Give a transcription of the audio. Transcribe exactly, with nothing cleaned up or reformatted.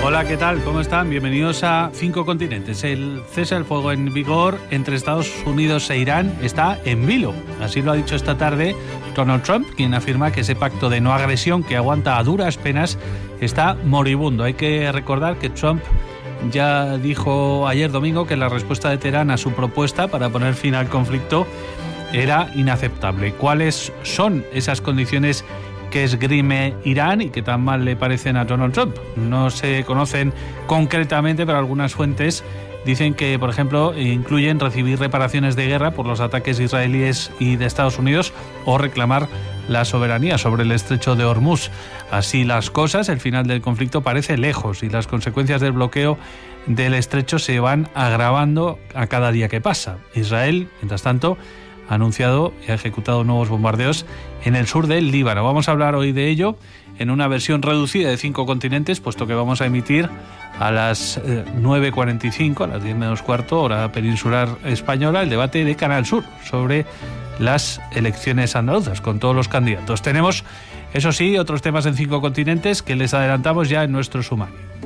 Hola, ¿qué tal? ¿Cómo están? Bienvenidos a Cinco Continentes. El cese del fuego en vigor entre Estados Unidos e Irán está en vilo. Así lo ha dicho esta tarde Donald Trump, quien afirma que ese pacto de no agresión que aguanta a duras penas está moribundo. Hay que recordar que Trump ya dijo ayer domingo que la respuesta de Teherán a su propuesta para poner fin al conflicto era inaceptable. ¿Cuáles son esas condiciones que esgrime Irán y que tan mal le parecen a Donald Trump? No se conocen concretamente, pero algunas fuentes dicen que, por ejemplo, incluyen recibir reparaciones de guerra por los ataques israelíes y de Estados Unidos o reclamar la soberanía sobre el estrecho de Hormuz. Así las cosas, el final del conflicto parece lejos y las consecuencias del bloqueo del estrecho se van agravando a cada día que pasa. Israel, mientras tanto, ha anunciado y ha ejecutado nuevos bombardeos en el sur del Líbano. Vamos a hablar hoy de ello en una versión reducida de Cinco Continentes, puesto que vamos a emitir a las eh, nueve cuarenta y cinco, a las diez menos cuarto, hora peninsular española, el debate de Canal Sur sobre las elecciones andaluzas, con todos los candidatos. Tenemos, eso sí, otros temas en Cinco Continentes que les adelantamos ya en nuestro sumario.